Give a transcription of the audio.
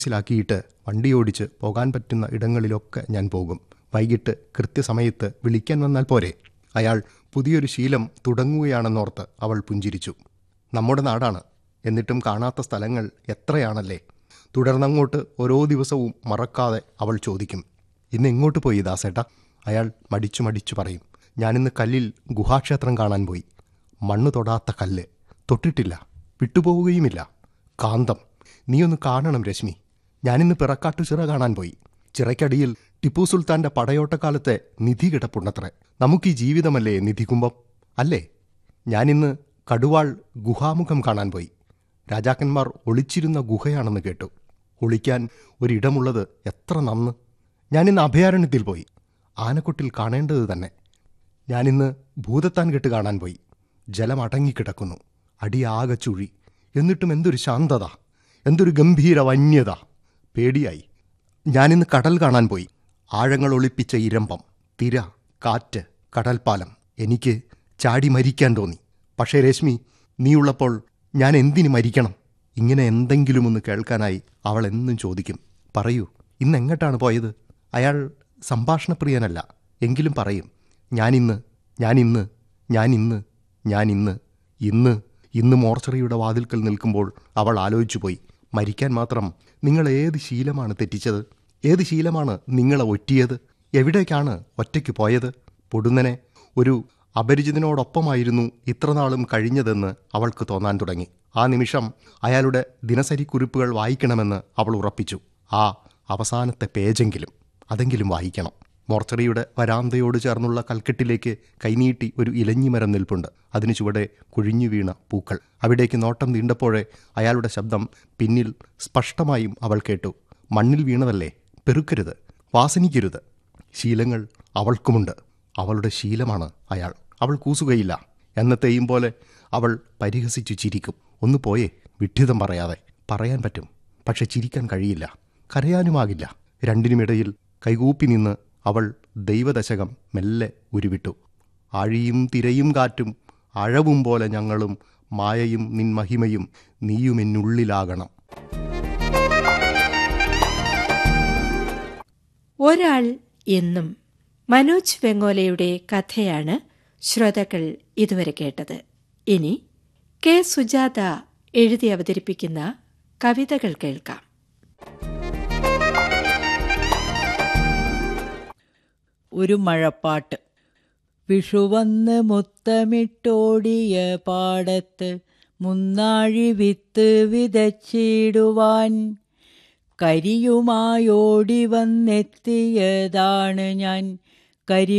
ിലാക്കിയിട്ട് വണ്ടിയോടിച്ച് പോകാൻ പറ്റുന്ന ഇടങ്ങളിലൊക്കെ ഞാൻ പോകും. വൈകിട്ട് കൃത്യസമയത്ത് വിളിക്കാൻ വന്നാൽ പോരെ? അയാൾ പുതിയൊരു ശീലം തുടങ്ങുകയാണെന്നോർത്ത് അവൾ പുഞ്ചിരിച്ചു. നമ്മുടെ നാടാണ്, എന്നിട്ടും കാണാത്ത സ്ഥലങ്ങൾ എത്രയാണല്ലേ. തുടർന്നങ്ങോട്ട് ഓരോ ദിവസവും മറക്കാതെ അവൾ ചോദിക്കും, ഇന്ന് എങ്ങോട്ട് പോയി ദാസേട്ടാ? അയാൾ മടിച്ചു പറയും, ഞാനിന്ന് കല്ലിൽ ഗുഹാക്ഷേത്രം കാണാൻ പോയി. മണ്ണ് തൊടാത്ത കല്ല്, തൊട്ടിട്ടില്ല, വിട്ടുപോവുകയുമില്ല. കാന്തം, നീയൊന്ന് കാണണം രശ്മി. ഞാനിന്ന് പിറക്കാട്ടുചിറ കാണാൻ പോയി. ചിറയ്ക്കടിയിൽ ടിപ്പു സുൽത്താന്റെ പടയോട്ടക്കാലത്തെ നിധി കിടപ്പുണ്ടത്രേ. നമുക്ക് ഈ ജീവിതമല്ലേ നിധികുംഭം അല്ലേ? ഞാനിന്ന് കടുവാൾ ഗുഹാമുഖം കാണാൻ പോയി. രാജാക്കന്മാർ ഒളിച്ചിരുന്ന ഗുഹയാണെന്ന് കേട്ടു. ഒളിക്കാൻ ഒരിടമുള്ളത് എത്ര നന്ന്. ഞാനിന്ന് അഭയാരണ്യത്തിൽ പോയി. ആനക്കൊട്ടിൽ കാണേണ്ടത് തന്നെ. ഞാനിന്ന് ഭൂതത്താൻ കെട്ട് കാണാൻ പോയി. ജലം അടങ്ങിക്കിടക്കുന്നു, അടിയാകെ ചുഴി. എന്നിട്ടും എന്തൊരു ശാന്തത, എന്തൊരു ഗംഭീര വന്യത. പേടിയായി. ഞാനിന്ന് കടൽ കാണാൻ പോയി. ആഴങ്ങൾ ഒളിപ്പിച്ച ഇരമ്പം, തിര, കാറ്റ്, കടൽപ്പാലം. എനിക്ക് ചാടി മരിക്കാൻ തോന്നി. പക്ഷേ രശ്മി, നീയുള്ളപ്പോൾ ഞാൻ എന്തിനു മരിക്കണം? ഇങ്ങനെ എന്തെങ്കിലും ഒന്ന് കേൾക്കാനായി അവൾ എന്നും ചോദിക്കും. പറയൂ, ഇന്നെങ്ങോട്ടാണ് പോയത്? അയാൾ സംഭാഷണപ്രിയനല്ല, എങ്കിലും പറയും, ഇന്ന് മോർച്ചറിയുടെ വാതിൽക്കൽ നിൽക്കുമ്പോൾ അവൾ ആലോചിച്ചു പോയി. മരിക്കാൻ മാത്രം നിങ്ങൾ ഏത് ശീലമാണ് തെറ്റിച്ചത്? ഏത് ശീലമാണ് നിങ്ങളെ ഒറ്റിയത്? എവിടേക്കാണ് ഒറ്റയ്ക്ക് പോയത്? പൊടുന്നനെ ഒരു അപരിചിതനോടൊപ്പമായിരുന്നു ഇത്രനാളും കഴിഞ്ഞതെന്ന് അവൾക്ക് തോന്നാൻ തുടങ്ങി. ആ നിമിഷം അയാളുടെ ദിനസരിക്കുറിപ്പുകൾ വായിക്കണമെന്ന് അവൾ ഉറപ്പിച്ചു. ആ അവസാനത്തെ പേജെങ്കിലും, അതെങ്കിലും വായിക്കണം. മോർച്ചറിയുടെ വരാന്തയോട് ചേർന്നുള്ള കൽക്കെട്ടിലേക്ക് കൈനീട്ടി ഒരു ഇലഞ്ഞിമരം നിൽപ്പുണ്ട്. അതിനു ചുവടെ കുഴിഞ്ഞു വീണ പൂക്കൾ. അവിടേക്ക് നോട്ടം നീണ്ടപ്പോഴേ അയാളുടെ ശബ്ദം പിന്നിൽ സ്പഷ്ടമായും അവൾ കേട്ടു. മണ്ണിൽ വീണതല്ലേ, പെറുക്കരുത്, വാസനിക്കരുത്. ശീലങ്ങൾ അവൾക്കുമുണ്ട്. അവളുടെ ശീലമാണ് അയാൾ. അവൾ കൂസുകയില്ല. എന്നത്തെയും പോലെ അവൾ പരിഹസിച്ചു ചിരിക്കും. ഒന്ന് പോയേ, വിഡ്ഢിതം പറയാതെ. പറയാൻ പറ്റും, പക്ഷെ ചിരിക്കാൻ കഴിയില്ല, കരയാനുമാകില്ല. രണ്ടിനുമിടയിൽ കൈകൂപ്പി നിന്ന് അവൾ ദൈവദശകം മെല്ലെ ഉരുവിട്ടു. ആഴിയും തിരയും കാറ്റും അഴവും പോലെ ഞങ്ങളും, മായയും നിൻ മഹിമയും നീയുമെന്നുള്ളിലാകണം. ഒരാൾ എന്നും മനോജ് വെങ്ങോലയുടെ കഥയാണ് ശ്രോതാക്കൾ ഇതുവരെ കേട്ടത്. ഇനി കെ സുജാത എഴുതി അവതരിപ്പിക്കുന്ന കവിതകൾ കേൾക്കാം. ഒരു മഴപ്പാട്ട്. വിഷുവന്ന് മുത്തമിട്ടോടിയ പാടത്ത് മുന്നാഴി വിത്ത് വിതച്ചിടുവാൻ കരിയുമായോടി വന്നെത്തിയതാണ് ഞാൻ.